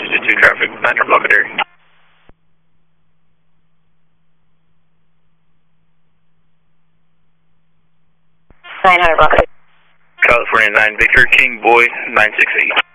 62 traffic, 900 Buccaneer. California 9 Victor, King Boy 968.